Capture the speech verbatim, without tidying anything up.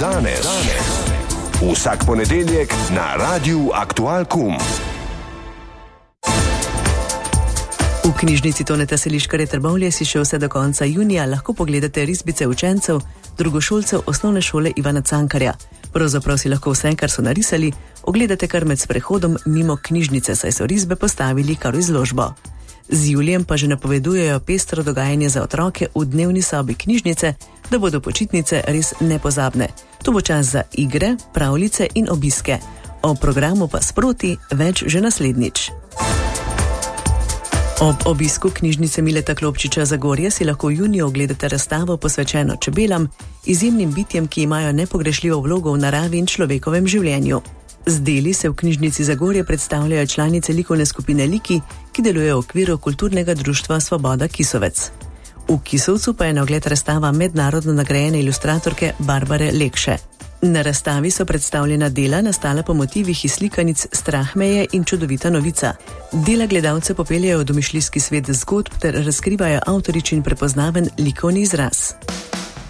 danes. danes. Vsak ponedeljek na Radiu Aktual Kum. V knjižnici Toneta Seliškarja Trbovlje si še vse do konca junija lahko pogledate risbice učencev, drugošolcev osnovne šole Ivana Cankarja. Pravzaprav si lahko vse, kar so narisali, ogledate kar med sprehodom mimo knjižnice, saj so risbe postavili kar v izložbo. Z julijem pa že napovedujejo pestro dogajanje za otroke v dnevni sobi knjižnice, da bodo počitnice res nepozabne. Tu bo čas za igre, pravljice in obiske. O programu pa sproti več že naslednjič. Ob obisku knjižnice Mileta Klopčiča Zagorje si lahko v juniju ogledate razstavo posvečeno čebelam, izjemnim bitjem, ki imajo nepogrešljivo vlogo v naravi in človekovem življenju. Z deli se v knjižnici Zagorje predstavljajo članice likovne skupine Liki, ki delujejo v okviru kulturnega društva Svoboda Kisovec. V Kisovcu pa je na ogled razstava mednarodno nagrajene ilustratorke Barbare Lekše. Na razstavi so predstavljena dela nastala po motivih iz slikanic Strahmeje in Čudovita novica. Dela gledalce popeljajo v domišljijski svet zgodb ter razkrivajo avtoričin prepoznaven likovni izraz.